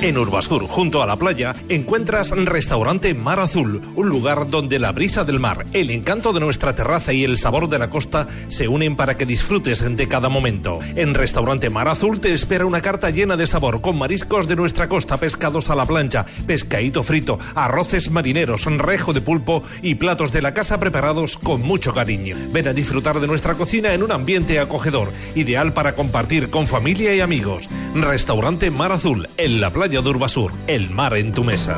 En Urbasur, junto a la playa, encuentras Restaurante Mar Azul, un lugar donde la brisa del mar, el encanto de nuestra terraza y el sabor de la costa se unen para que disfrutes de cada momento. En Restaurante Mar Azul te espera una carta llena de sabor, con mariscos de nuestra costa, pescados a la plancha, pescadito frito, arroces marineros, rejo de pulpo y platos de la casa preparados con mucho cariño. Ven a disfrutar de nuestra cocina en un ambiente acogedor, ideal para compartir con familia y amigos. Restaurante Mar Azul, en la playa de Urbasur, el mar en tu mesa.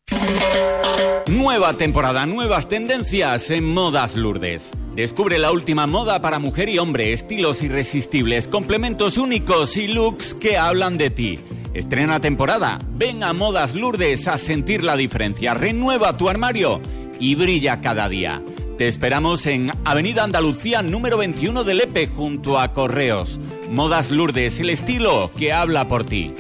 Nueva temporada, nuevas tendencias en Modas Lourdes. Descubre la última moda para mujer y hombre, estilos irresistibles, complementos únicos y looks que hablan de ti. Estrena temporada, ven a Modas Lourdes a sentir la diferencia, renueva tu armario y brilla cada día. Te esperamos en Avenida Andalucía número 21 de Lepe, junto a Correos. Modas Lourdes, el estilo que habla por ti.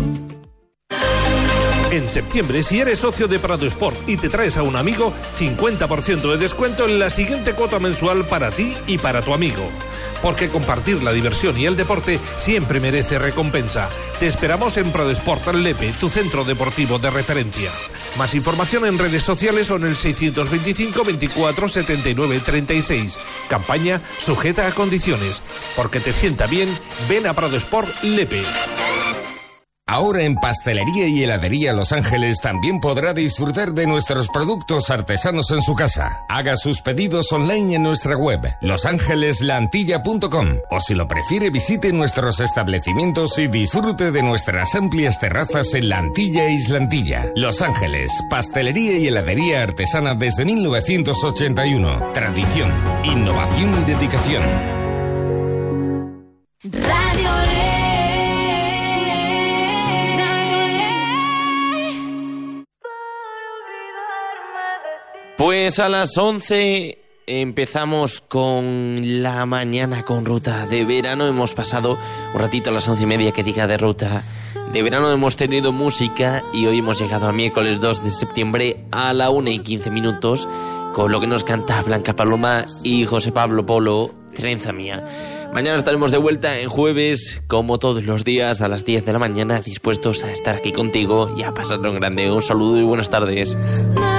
En septiembre, si eres socio de Prado Sport y te traes a un amigo, 50% de descuento en la siguiente cuota mensual para ti y para tu amigo. Porque compartir la diversión y el deporte siempre merece recompensa. Te esperamos en Prado Sport Lepe, tu centro deportivo de referencia. Más información en redes sociales o en el 625 24 79 36. Campaña sujeta a condiciones. Porque te sienta bien, ven a Prado Sport Lepe. Ahora en Pastelería y Heladería Los Ángeles también podrá disfrutar de nuestros productos artesanos en su casa. Haga sus pedidos online en nuestra web, losangeles.lantilla.com, o si lo prefiere visite nuestros establecimientos y disfrute de nuestras amplias terrazas en La Antilla e Islantilla. Los Ángeles, Pastelería y Heladería artesana desde 1981. Tradición, innovación y dedicación. Radio Pues a las 11 empezamos con la mañana con Ruta de Verano. Hemos pasado un ratito a las 11:30 que diga de Ruta de Verano. Hemos tenido música y hoy hemos llegado a miércoles 2 de septiembre a la 1:15 con lo que nos canta Blanca Paloma y José Pablo Polo, Trenza Mía. Mañana estaremos de vuelta en jueves, como todos los días, a las 10 de la mañana, dispuestos a estar aquí contigo y a pasarlo en grande. Un saludo y buenas tardes.